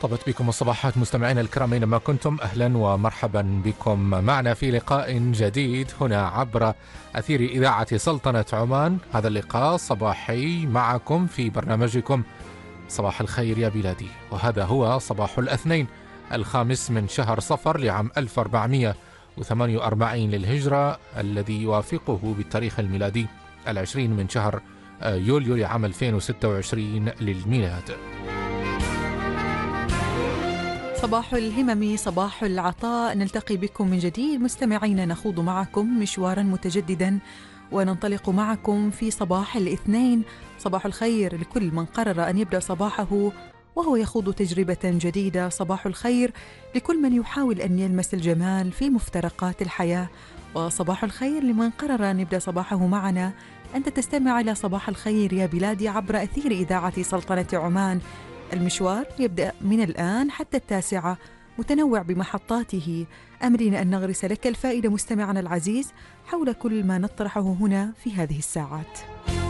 طبت بكم الصباحات مستمعينا الكرام أينما كنتم، أهلا ومرحبا بكم معنا في لقاء جديد هنا عبر أثير إذاعة سلطنة عمان. هذا اللقاء صباحي معكم في برنامجكم صباح الخير يا بلادي، وهذا هو صباح الاثنين 5 من شهر صفر لعام 1448 للهجرة، الذي يوافقه بالتاريخ الميلادي 20 من شهر يوليو لعام 2026 للميلاد. صباح الهمم، صباح العطاء، نلتقي بكم من جديد مستمعين، نخوض معكم مشوارا متجددا وننطلق معكم في صباح الاثنين. صباح الخير لكل من قرر أن يبدأ صباحه وهو يخوض تجربة جديدة. صباح الخير لكل من يحاول أن يلمس الجمال في مفترقات الحياة، وصباح الخير لمن قرر أن يبدأ صباحه معنا. أنت تستمع إلى صباح الخير يا بلادي عبر أثير إذاعة سلطنة عمان. المشوار يبدأ من الآن حتى 9، متنوع بمحطاته. أمرنا أن نغرس لك الفائدة مستمعنا العزيز حول كل ما نطرحه هنا في هذه الساعات.